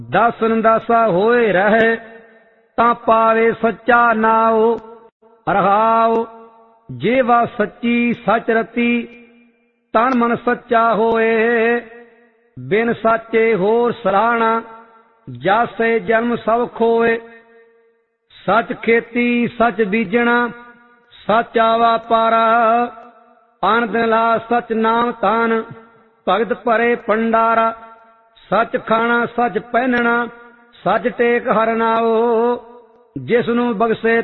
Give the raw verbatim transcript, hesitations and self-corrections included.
ਦਾਸਨ ਦਾਸਾ ਹੋਏ ਰਹੇ ਤਾਂ ਪਾਵੇ ਸੱਚਾ ਨਾਉ। ਰਹਾਉ ਜੀਵਾ ਸੱਚੀ ਸੱਚ ਰਤੀ ਤਨ ਮਨ ਸੱਚਾ ਹੋਏ। ਬਿਨ ਸਾਚੇ ਹੋਰ ਸਰਾਹਣਾ ਜਾਸੇ ਜਨਮ ਸਭ ਖੋਏ। ਸੱਚ ਖੇਤੀ ਸੱਚ ਬੀਜਣਾ ਸੱਚਾ ਵਾਪਾਰਾ। ਅਨ ਦਿਨ ਲਾ ਸੱਚ ਨਾਮ ਤਾਨ ਭਗਤ ਭਰੇ ਭੰਡਾਰਾ। ਸੱਚ ਖਾਣਾ ਸੱਚ ਪਹਿਨਣਾ ਸੱਚ ਟੇਕ ਹਰ ਨਾਉ। ਜਿਸ ਨੂੰ ਬਖਸ਼ੇ